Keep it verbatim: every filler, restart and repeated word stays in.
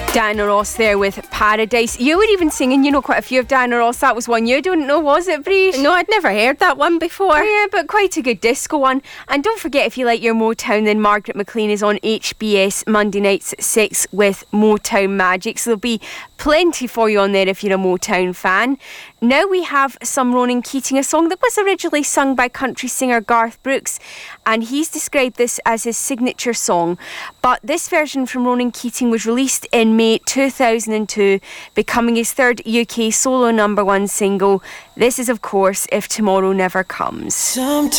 Diana Ross there with Paradise. You were even singing, you know, quite a few of Diana Ross. That was one you don't know, was it, Bree? No, I'd never heard that one before. Yeah, but quite a good disco one. And don't forget, if you like your Motown, then Margaret McLean is on H B S Monday nights at six with Motown Magic. So there'll be plenty for you on there if you're a Motown fan. Now we have some Ronan Keating, a song that was originally sung by country singer Garth Brooks, and he's described this as his signature song. But this version from Ronan Keating was released in May two thousand two, becoming his third U K solo number one single. This is, of course, If Tomorrow Never Comes. Sometimes